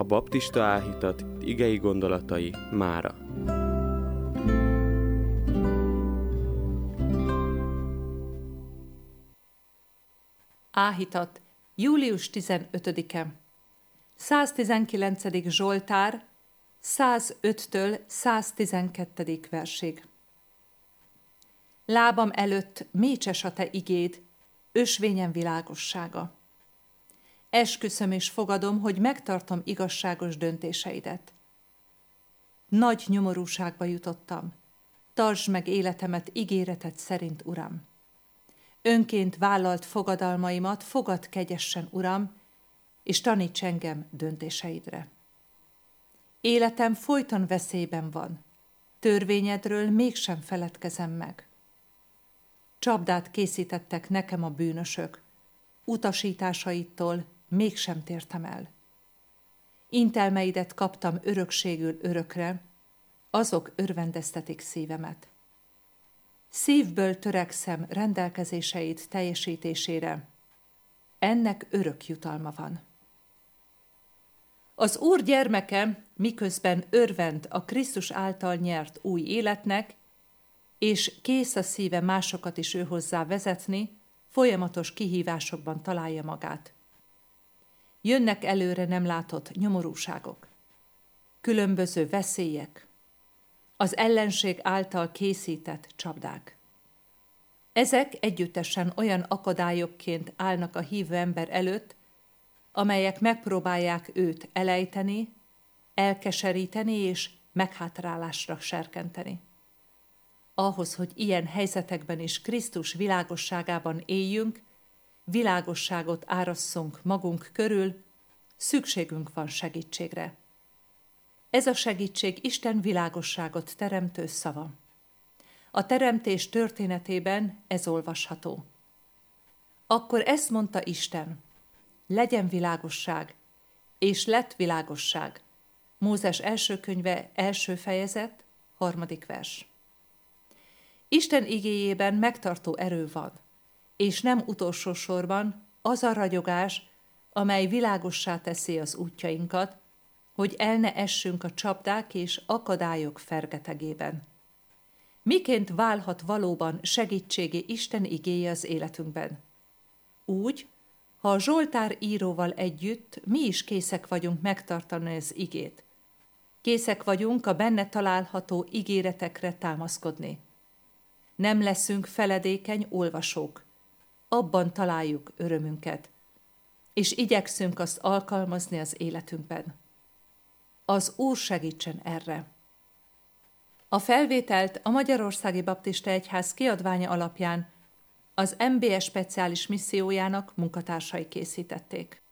baptista áhítat igei gondolatai mára. Áhítat, július 15-e. 119. Zsoltár, 105-től 112. versig. Lábam előtt mécses a te igéd, ösvényem világossága. Esküszöm és fogadom, hogy megtartom igazságos döntéseidet. Nagy nyomorúságba jutottam. Tartsd meg életemet ígéreted szerint, Uram. Önként vállalt fogadalmaimat fogad kegyessen, Uram, és taníts engem döntéseidre. Életem folyton veszélyben van, törvényedről mégsem feledkezem meg. Csapdát készítettek nekem a bűnösök, utasításaitól mégsem tértem el. Intelmeidet kaptam örökségül örökre, azok örvendeztetik szívemet. Szívből törekszem rendelkezéseid teljesítésére, ennek örök jutalma van. Az Úr gyermeke miközben örvend a Krisztus által nyert új életnek, és kész a szíve másokat is őhozzá vezetni, folyamatos kihívásokban találja magát. Jönnek előre nem látott nyomorúságok, különböző veszélyek, az ellenség által készített csapdák. Ezek együttesen olyan akadályokként állnak a hívő ember előtt, amelyek megpróbálják őt elejteni, elkeseríteni és meghátrálásra serkenteni. Ahhoz, hogy ilyen helyzetekben is Krisztus világosságában éljünk, világosságot árasszunk magunk körül, szükségünk van segítségre. Ez a segítség Isten világosságot teremtő szava. A teremtés történetében ez olvasható. Akkor ezt mondta Isten: legyen világosság, és lett világosság. Mózes első könyve, első fejezet, 3. vers. Isten igéjében megtartó erő van, és nem utolsó sorban az a ragyogás, amely világossá teszi az útjainkat, hogy el ne essünk a csapdák és akadályok fergetegében. Miként válhat valóban segítségé Isten igéje az életünkben? Úgy, ha a Zsoltár íróval együtt mi is készek vagyunk megtartani az igét. Készek vagyunk a benne található ígéretekre támaszkodni. Nem leszünk feledékeny olvasók. Abban találjuk örömünket, és igyekszünk azt alkalmazni az életünkben. Az Úr segítsen erre! A felvételt a Magyarországi Baptista Egyház kiadványa alapján az MBS speciális missziójának munkatársai készítették.